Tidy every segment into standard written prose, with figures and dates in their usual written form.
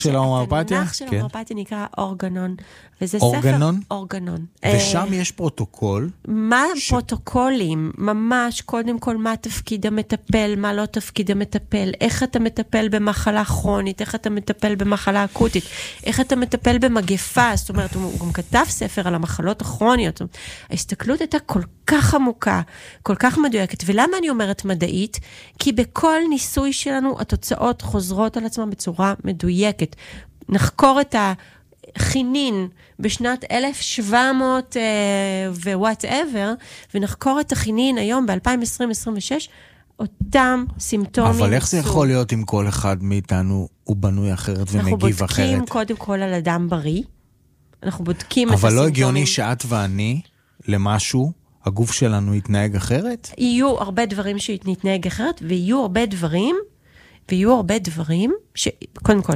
של ההומאופתיה? התנ"ך של ההומאופתיה נקרא אורגנון, וזה אורגנון? ספר אורגנון. ושם יש פרוטוקול? מה פרוטוקולים? ממש, קודם כל, מה תפקיד המטפל, מה לא תפקיד המטפל, איך אתה מטפל במחלה כרונית, איך אתה מטפל במחלה אקוטית, איך אתה מטפל במגפה, זאת אומרת, הוא גם כתב ספר על המחלות הכרוניות. ההסתכלות הייתה כל כך עמוקה, כל כך מדויקת, ולמה אני אומרת מדעית? כי בכל ניסוי שלנו, התוצאות חוזרות על עצמם בצורה מדויקת. נחקור את הכינין בשנת 1700 ו-whatever, ונחקור את הכינין היום ב-2020-2026, אותם סימפטומים. אבל איך זה יכול להיות אם כל אחד מאיתנו הוא בנוי אחרת ומגיב אחרת? אנחנו בודקים קודם כל על אדם בריא, אנחנו בודקים את הסימפטומים. אבל לא הגיוני שאת ואני, למשהו, הגוף שלנו יתנהג אחרת? יהיו הרבה דברים שיתנהג אחרת, ויהיו הרבה דברים, קודם כל,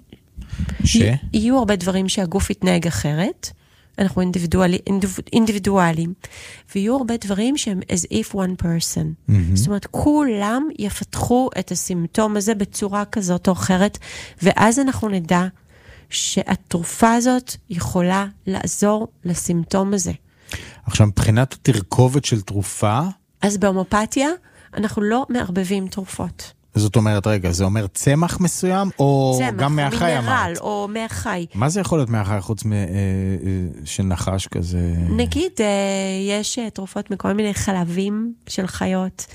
יהיו הרבה דברים שהגוף יתנהג אחרת, אנחנו אינדיבידואלים, ויהיו הרבה דברים שהם as if one person. זאת אומרת, כולם יפתחו את הסימפטום הזה בצורה כזאת או אחרת, ואז אנחנו נדע שהתרופה הזאת יכולה לעזור לסימפטום הזה. עכשיו, מבחינת התרכובת של תרופה? אז בהומאופתיה, אנחנו לא מערבבים תרופות. זאת אומרת, רגע, זה אומר צמח מסוים, או צמח, גם מהחי אמרת? מינרל, או מהחי. מה זה יכול להיות מהחי חוץ של נחש כזה? נגיד, יש תרופות מכל מיני חלבים של חיות,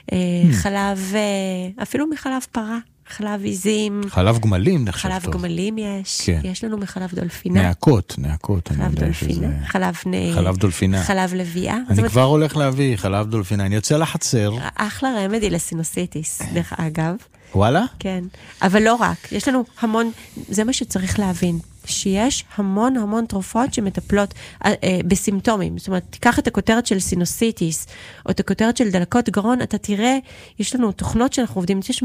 חלב, אפילו מחלב פרה, חלב עיזים. חלב גמלים נחשב טוב. חלב גמלים יש, כן. יש לנו מחלב דולפינה. נעקות. חלב דולפינה, חלב דולפינה. חלב לביאה. אני כבר הולך להביא חלב דולפינה, אני יוצא לחצר. אחלה רמדי לסינוסיטיס, דרך אגב. וואלה? כן, אבל לא רק, יש לנו המון, זה מה שצריך להבין, שיש המון תרופות שמטפלות בסימפטומים. זאת אומרת, תיקח את הכותרת של סינוסיטיס, או את הכותרת של דלקות גרון, אתה תראה, יש לנו תוכנות שאנחנו עובדים, יש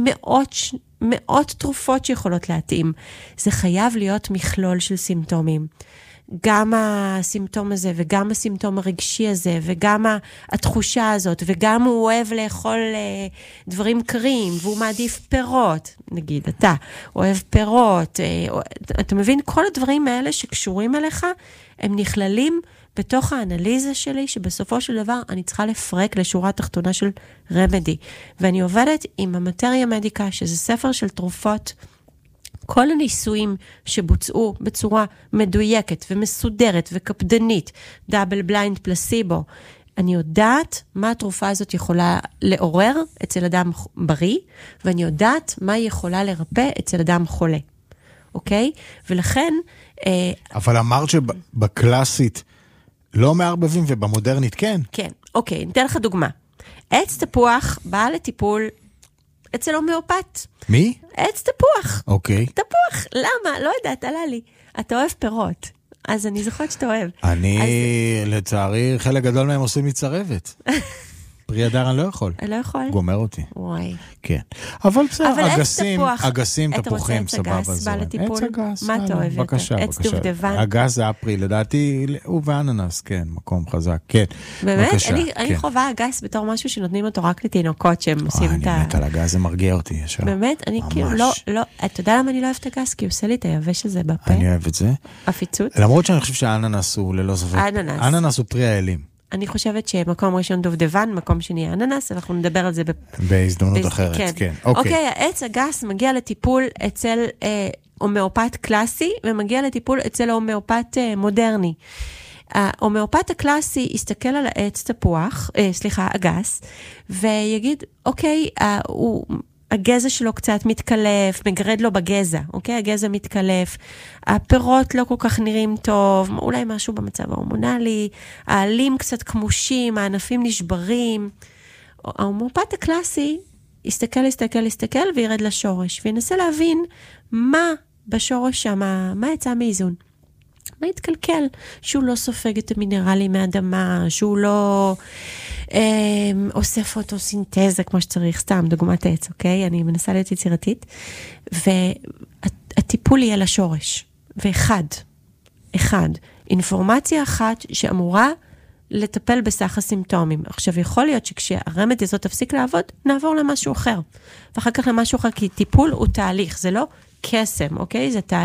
מאות תרופות שיכולות להתאים. זה חייב להיות מכלול של סימפטומים. גם הסימפטום הזה, וגם הסימפטום הרגשי הזה, וגם התחושה הזאת, וגם הוא אוהב לאכול דברים קרים, והוא מעדיף פירות, נגיד, אתה אוהב פירות, אתה מבין, כל הדברים האלה שקשורים אליך, הם נכללים בתוך האנליזה שלי, שבסופו של דבר אני צריכה לפרק לשורה התחתונה של רמדי, ואני עובדת עם המטריה מדיקה, שזה ספר של תרופות, כל הניסויים שבוצעו בצורה מדויקת ומסודרת וקפדנית, דאבל בליינד פלסיבו, אני יודעת מה התרופה הזאת יכולה לעורר אצל אדם בריא, ואני יודעת מה היא יכולה לרפא אצל אדם חולה. אוקיי? ולכן... אבל אמרת שבקלאסית לא מערבבים ובמודרנית כן? כן. אוקיי, ניתן לך דוגמה. עץ תפוח בא לטיפול אצל הומאופת. מי? עץ תפוח. אוקיי. תפוח, למה? לא יודעת, עלה לי. אתה אוהב פירות, אז אני זוכרת שאתה אוהב. אני, לצערי, חלק גדול מהם עושים מצרבת. פרי הדר אני לא יכול. אני לא יכול? גומר אותי. וואי. כן. אבל בסדר, אגסים, תפוחים, סבבה. עץ אגס בא לטיפול? עץ אגס. מה אתה אוהב? בבקשה, עץ דובדבן? אגס זה הפרי, לדעתי, הוא ואננס, כן, מקום חזק, כן. באמת? אני חובה אגס בתור משהו שנותנים אותו רק לתינוקות שהם עושים את ה... אני מת על אגס, זה מרגיע אותי ישר. באמת? אני כאילו לא... אתה יודע למה אני לא אוהבת אגס? כי הוא עושה לי את היבש הזה בפה. אני אוהב את זה. הפיצוץ. למרות שאני חושב שהאננס הוא ללא ספק. אננס הוא פרי האלים. אני חושבת שמקום ראשון דובדבן, מקום שני אננס, אנחנו נדבר על זה בהזדמנות אחרת, כן. אוקיי, העץ הגס מגיע לטיפול אצל הומאופת קלאסי, ומגיע לטיפול אצל הומאופת מודרני. ההומאופת הקלאסי יסתכל על העץ תפוח, הגס, ויגיד, אוקיי, הגזע שלו קצת מתקלף, מגרד לו בגזע, אוקיי? הגזע מתקלף, הפירות לא כל כך נראים טוב, אולי משהו במצב ההורמונלי, העלים קצת כמושים, הענפים נשברים. ההומאופת הקלאסי יסתכל וירד לשורש, וינסה להבין מה בשורש שם, מה יצא מאיזון. מה יתקלקל? שהוא לא סופג את המינרלים מהאדמה, שהוא לא עושה פוטוסינתזה כמו שצריך, סתם דוגמת עץ, אוקיי? אני מנסה להיות יצירתית. והטיפול יהיה לשורש. אינפורמציה אחת שאמורה לטפל בסך הסימפטומים. עכשיו, יכול להיות שכשהרמד הזאת תפסיק לעבוד, נעבור למשהו אחר. ואחר כך למשהו אחר, כי טיפול הוא תהליך, זה לא קסם, אוקיי? זה